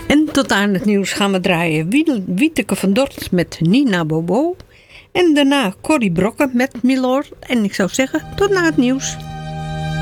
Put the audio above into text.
En tot aan het nieuws gaan we draaien Wieteke van Dort met Nina Bobo. En daarna Corrie Brokken met Milord. En ik zou zeggen, tot na het nieuws.